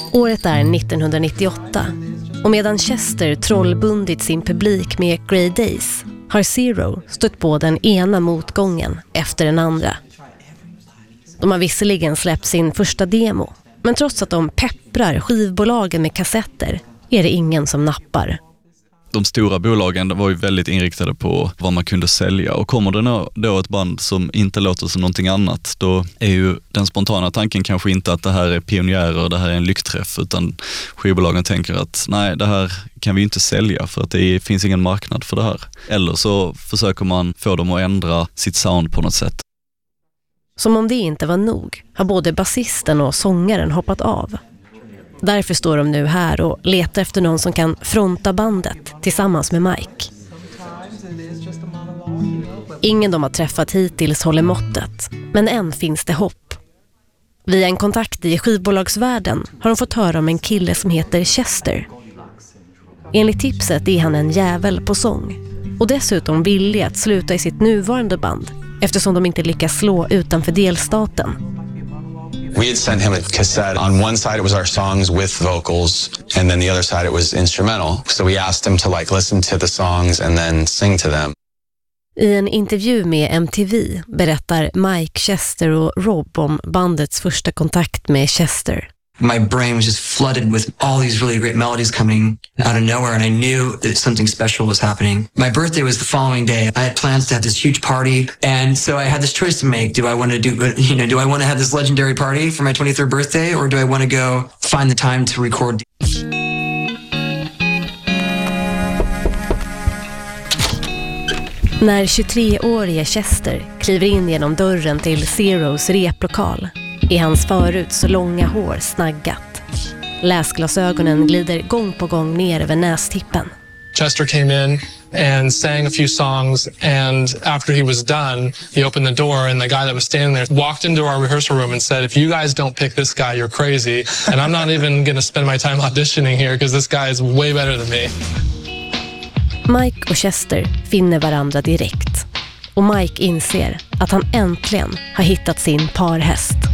Året är 1998 och medan Chester trollbundit sin publik med Grey Days har Zero stött på den ena motgången efter den andra. De har visserligen släppt sin första demo, men trots att de pepprar skivbolagen med kassetter är det ingen som nappar. De stora bolagen var ju väldigt inriktade på vad man kunde sälja, och kommer det då ett band som inte låter som någonting annat, då är ju den spontana tanken kanske inte att det här är pionjärer, det här är en lyckträff, utan skivbolagen tänker att nej, det här kan vi inte sälja för att det finns ingen marknad för det här. Eller så försöker man få dem att ändra sitt sound på något sätt. Som om det inte var nog har både basisten och sångaren hoppat av. Därför står de nu här och letar efter någon som kan fronta bandet tillsammans med Mike. Ingen de har träffat hittills håller måttet, men än finns det hopp. Via en kontakt i skivbolagsvärlden har de fått höra om en kille som heter Chester. Enligt tipset är han en jävel på sång och dessutom villig att sluta i sitt nuvarande band eftersom de inte lyckas slå utanför delstaten. We had sent him a cassette. On one side it was our songs with vocals, and then the other side it was instrumental. So we asked him to listen to the songs and then sing to them. I en intervju med MTV berättar Mike, Chester och Rob om bandets första kontakt med Chester. My brain was just flooded with all these really great melodies coming out of nowhere, and I knew that something special was happening. My birthday was the following day. I had plans to have this huge party, and so I had this choice to make. Do I want to have this legendary party for my 23rd birthday, or do I want to go find the time to record? När 23-årige Chester kliver in genom dörren till Zeros replokal är hans förut så långa hår snaggat. Läsglasögonen glider gång på gång ner över nästippen. Chester came in and sang a few songs, and after he was done, he opened the door, and the guy that was standing there walked into our rehearsal room and said, "If you guys don't pick this guy, you're crazy, and I'm not even going to spend my time auditioning here because this guy is way better than me." Mike och Chester finner varandra direkt, och Mike inser att han äntligen har hittat sin parhäst.